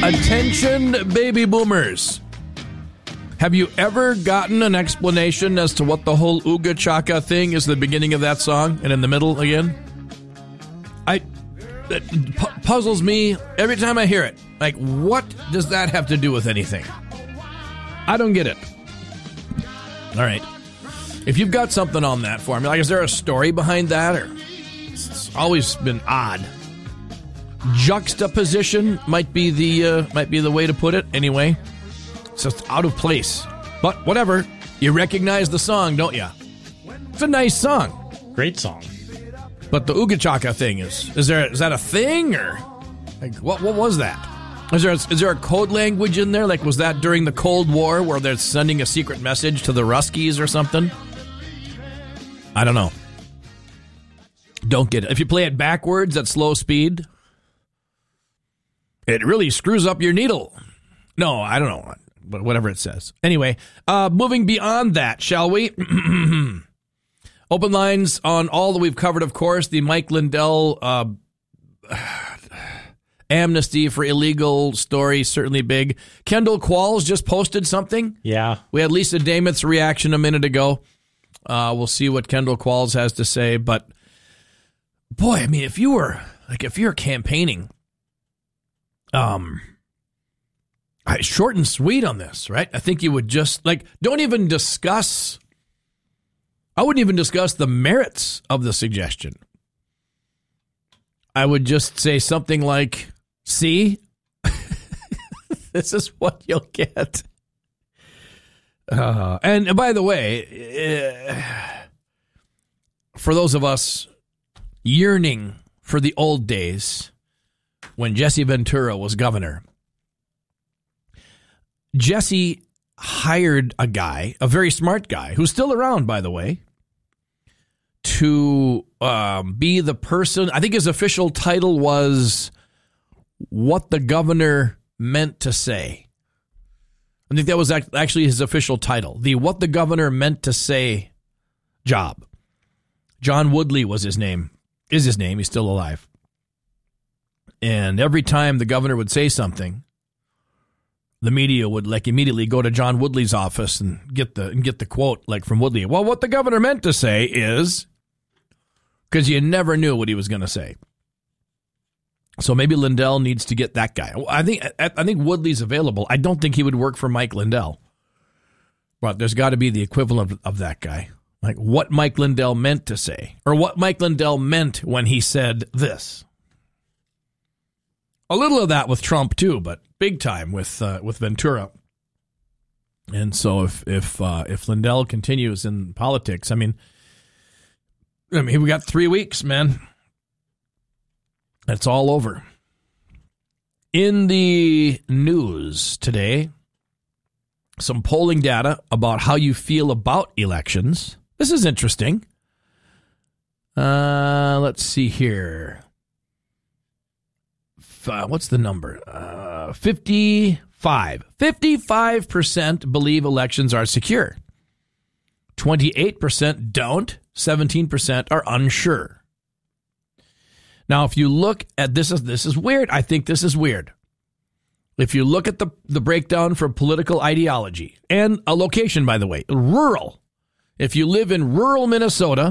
Attention, baby boomers. Have you ever gotten an explanation as to what the whole Ooga Chaka thing is at the beginning of that song and in the middle again? It puzzles me every time I hear it. Like, what does that have to do with anything? I don't get it. All right. If you've got something on that for me, like, is there a story behind that? Or it's always been odd. Juxtaposition might be the way to put it. Anyway, it's just out of place. But whatever. You recognize the song, don't you? It's a nice song. Great song. But the Ooga Chaka thing is that a thing, or like what was that? Is there a code language in there? Like, was that during the Cold War where they're sending a secret message to the Ruskies or something? I don't know. Don't get it. If you play it backwards at slow speed, it really screws up your needle. No, I don't know. But whatever it says. Anyway, moving beyond that, shall we? Open lines on all that we've covered, of course. The Mike Lindell amnesty for illegal story, certainly big. Kendall Qualls just posted something. Yeah. We had Lisa Damith's reaction a minute ago. We'll see what Kendall Qualls has to say. But, boy, I mean, if you're campaigning, short and sweet on this, right? I think you would just, don't even discuss... I wouldn't even discuss the merits of the suggestion. I would just say something like, see, this is what you'll get. And by the way, for those of us yearning for the old days when Jesse Ventura was governor, Jesse hired a guy, a very smart guy, who's still around, by the way, to be the person. I think his official title was what the governor meant to say. I think that was actually his official title, the what the governor meant to say job. John Woodley was his name, is his name. He's still alive. And every time the governor would say something, the media would immediately go to John Woodley's office and get the quote from Woodley. Well, what the governor meant to say is, because you never knew what he was going to say. So maybe Lindell needs to get that guy. I think Woodley's available. I don't think he would work for Mike Lindell, but there's got to be the equivalent of that guy, like what Mike Lindell meant to say, or what Mike Lindell meant when he said this. A little of that with Trump too, but big time with Ventura. And so if Lindell continues in politics, I mean, we got 3 weeks, man. It's all over. In the news today, some polling data about how you feel about elections. This is interesting. Let's see here. What's the number? 55. 55% believe elections are secure. 28% don't. 17% are unsure. Now, if you look at this is weird. I think this is weird. If you look at the breakdown for political ideology and a location, by the way, rural. If you live in rural Minnesota,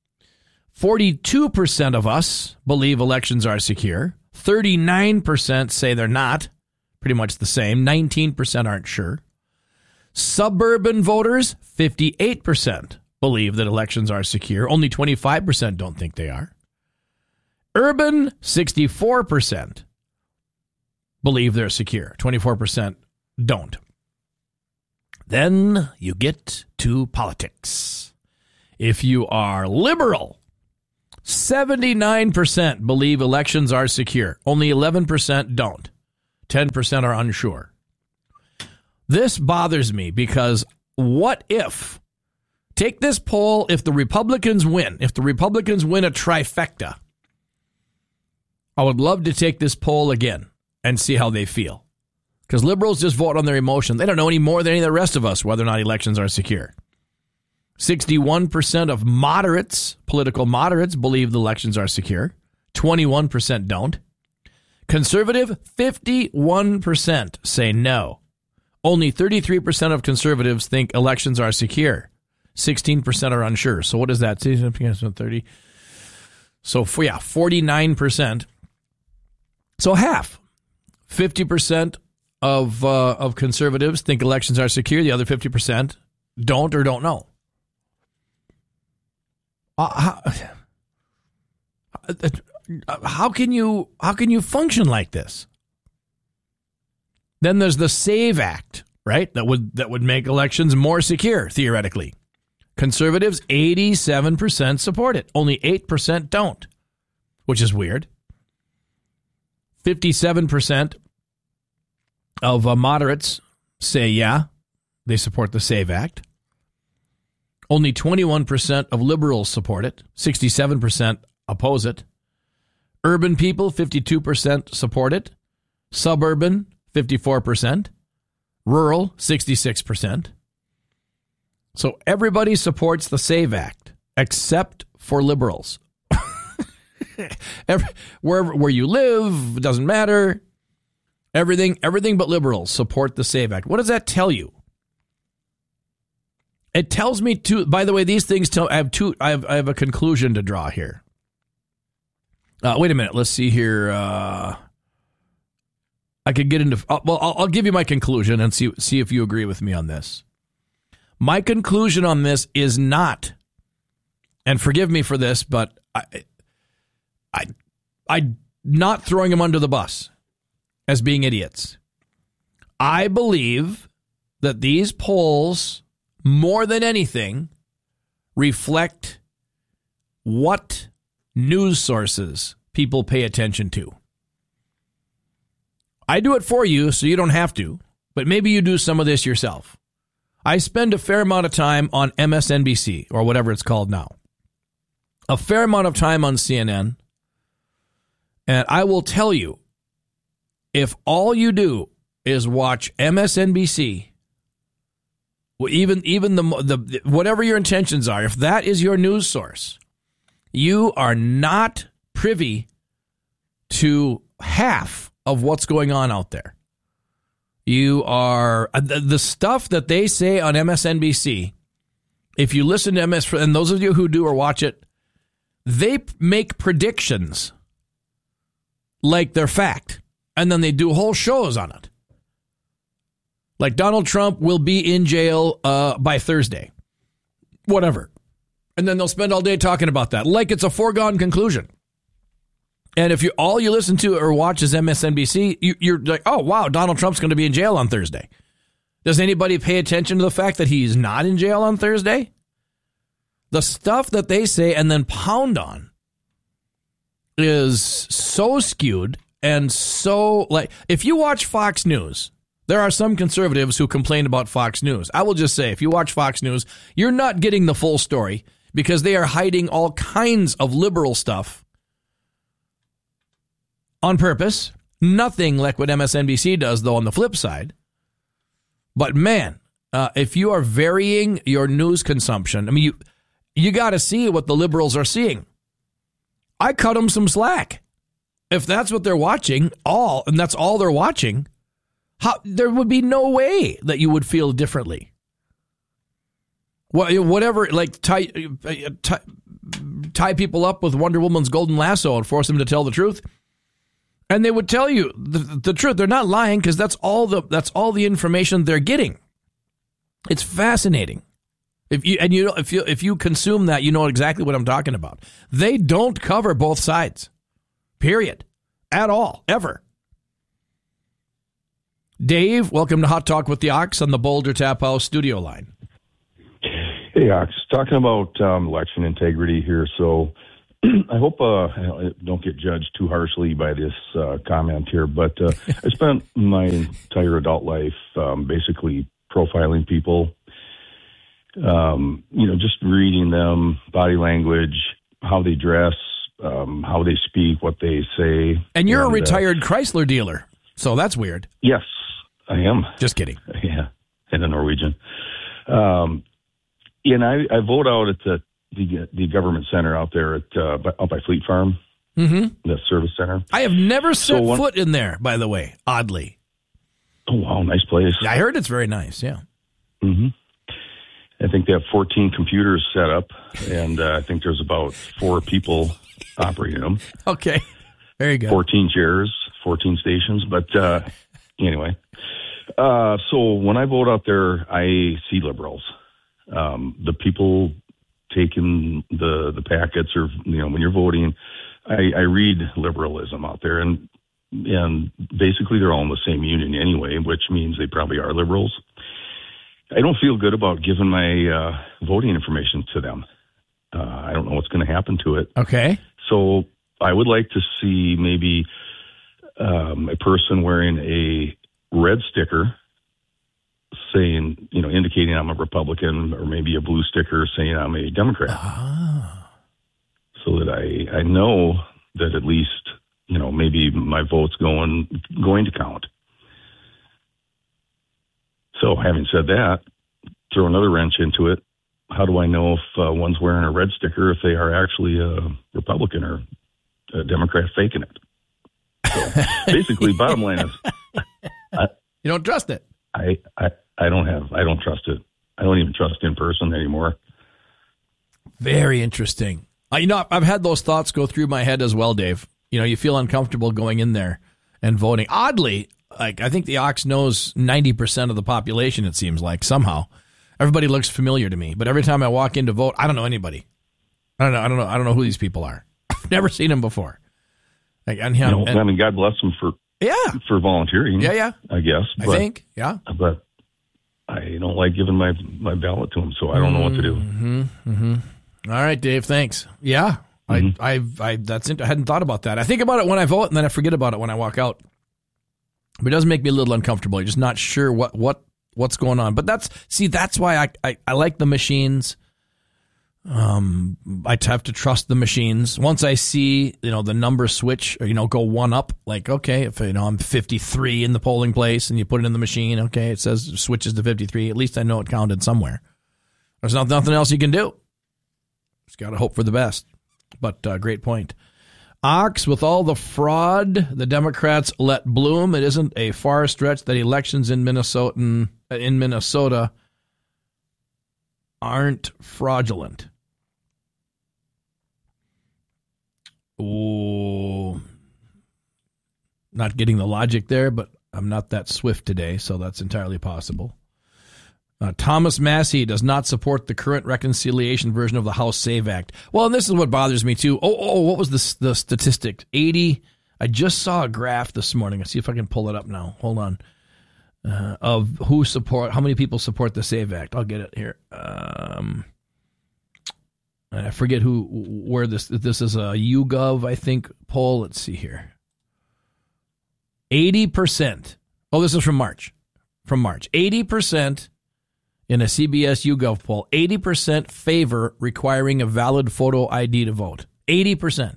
42% of us believe elections are secure. 39% say they're not. Pretty much the same. 19% aren't sure. Suburban voters, 58% believe that elections are secure. Only 25% don't think they are. Urban, 64% believe they're secure. 24% don't. Then you get to politics. If you are liberal, 79% believe elections are secure. Only 11% don't. 10% are unsure. This bothers me because what if, take this poll, if the Republicans win a trifecta, I would love to take this poll again and see how they feel. Because liberals just vote on their emotion. They don't know any more than any of the rest of us whether or not elections are secure. 61% of moderates, political moderates, believe the elections are secure. 21% don't. Conservative, 51% say no. Only 33% of conservatives think elections are secure. 16% are unsure. So what is that? 30. So, 49%. So half. 50% of conservatives think elections are secure. The other 50% don't or don't know. How can you function like this? Then there's the SAVE Act, right? That would make elections more secure, theoretically. Conservatives, 87% support it. Only 8% don't, which is weird. 57% of moderates say, yeah, they support the SAVE Act. Only 21% of liberals support it. 67% oppose it. Urban people, 52% support it. Suburban, 54%. Rural, 66%. So everybody supports the SAVE Act, except for liberals. Where you live, it doesn't matter. Everything but liberals support the SAVE Act. What does that tell you? It tells me to. By the way, these things tell. I have a conclusion to draw here. Wait a minute. Let's see here. I could get into. I'll give you my conclusion and see if you agree with me on this. My conclusion on this is not, and forgive me for this, but I not throwing them under the bus as being idiots. I believe that these polls, more than anything, reflect what news sources people pay attention to. I do it for you so you don't have to, but maybe you do some of this yourself. I spend a fair amount of time on MSNBC, or whatever it's called now. A fair amount of time on CNN. And I will tell you, if all you do is watch MSNBC, even the whatever your intentions are, if that is your news source, you are not privy to half of what's going on out there. You are the stuff that they say on MSNBC. If you listen to MS, and those of you who do or watch it, they make predictions like they're fact, and then they do whole shows on it. Like Donald Trump will be in jail by Thursday, whatever, and then they'll spend all day talking about that, like it's a foregone conclusion. And if all you listen to or watch is MSNBC, you're like, oh, wow, Donald Trump's going to be in jail on Thursday. Does anybody pay attention to the fact that he's not in jail on Thursday? The stuff that they say and then pound on is so skewed and so, like, if you watch Fox News, there are some conservatives who complain about Fox News. I will just say, if you watch Fox News, you're not getting the full story because they are hiding all kinds of liberal stuff on purpose. Nothing like what MSNBC does, though, on the flip side. But, man, if you are varying your news consumption, I mean, you got to see what the liberals are seeing. I cut them some slack. If that's what they're watching, and that's all they're watching, there would be no way that you would feel differently. Whatever, like tie people up with Wonder Woman's golden lasso and force them to tell the truth. And they would tell you the truth. They're not lying because that's all the information they're getting. It's fascinating. If you consume that, you know exactly what I'm talking about. They don't cover both sides, period, at all, ever. Dave, welcome to Hot Talk with the Ox on the Boulder Tap House studio line. Hey, Ox, talking about election integrity here. So I hope I don't get judged too harshly by this comment here, but I spent my entire adult life basically profiling people. Just reading them, body language, how they dress, how they speak, what they say. And you're a retired Chrysler dealer, so that's weird. Yes, I am. Just kidding. Yeah, and a Norwegian. And I vote out at the government center out there out by Fleet Farm. the service center. I have never set foot in there, by the way, oddly. Oh, wow, nice place. I heard it's very nice, yeah. Mm-hmm. I think they have 14 computers set up, and I think there's about 4 people operating them. Okay, very good. 14 chairs, 14 stations, but anyway. So when I vote out there, I see liberals. The people taking the packets, or when you're voting, I read liberalism out there, and basically they're all in the same union anyway, which means they probably are liberals. I don't feel good about giving my voting information to them. I don't know what's going to happen to it. Okay. So I would like to see maybe a person wearing a red sticker saying, indicating I'm a Republican, or maybe a blue sticker saying I'm a Democrat. So that I know that at least, maybe my vote's going to count. So having said that, throw another wrench into it. How do I know if one's wearing a red sticker if they are actually a Republican or a Democrat faking it? So basically, bottom line is, you don't trust it. I don't trust it. I don't even trust in person anymore. Very interesting. I've had those thoughts go through my head as well, Dave. You feel uncomfortable going in there and voting. Oddly, I think the Ox knows 90% of the population, it seems like, somehow. Everybody looks familiar to me, but every time I walk in to vote, I don't know anybody. I don't know who these people are. I've never seen them before. God bless them for volunteering. Yeah. I guess. I think, yeah. But I don't like giving my ballot to them, so I don't know what to do. Mm-hmm. All right, Dave. Thanks. Yeah, I hadn't thought about that. I think about it when I vote, and then I forget about it when I walk out. But it does make me a little uncomfortable. You're just not sure what's going on. But that's why I like the machines. I have to trust the machines. Once I see, the number switch or, go one up, like, okay, if, I'm 53 in the polling place and you put it in the machine, okay, it says switches to 53. At least I know it counted somewhere. There's nothing else you can do. Just got to hope for the best. But great point. Ox, with all the fraud the Democrats let bloom, it isn't a far stretch that elections in Minnesota aren't fraudulent. Ooh, not getting the logic there, but I'm not that swift today, so that's entirely possible. Thomas Massey does not support the current reconciliation version of the House SAVE Act. Well, and this is what bothers me, too. What was the statistic? 80. I just saw a graph this morning. Let's see if I can pull it up now. Hold on. Of how many people support the SAVE Act. I'll get it here. I forget where this is a YouGov, I think, poll. Let's see here. 80%. Oh, this is from March. 80%. In a CBS YouGov poll, 80% favor requiring a valid photo ID to vote. 80%.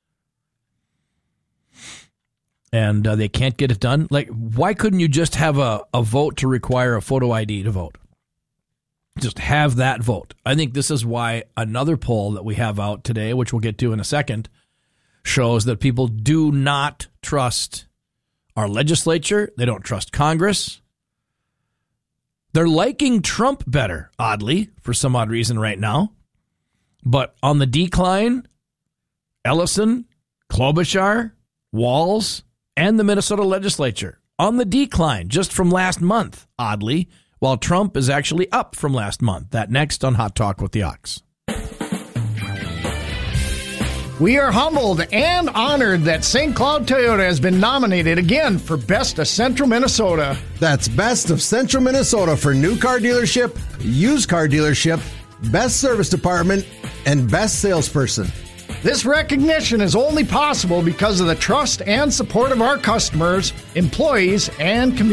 And they can't get it done? Like, why couldn't you just have a vote to require a photo ID to vote? Just have that vote. I think this is why another poll that we have out today, which we'll get to in a second, shows that people do not trust our legislature. They don't trust Congress. They're liking Trump better, oddly, for some odd reason right now. But on the decline, Ellison, Klobuchar, Walz, and the Minnesota legislature on the decline just from last month, oddly, while Trump is actually up from last month. That next on Hot Talk with the Ox. We are humbled and honored that St. Cloud Toyota has been nominated again for Best of Central Minnesota. That's Best of Central Minnesota for new car dealership, used car dealership, best service department, and best salesperson. This recognition is only possible because of the trust and support of our customers, employees, and community.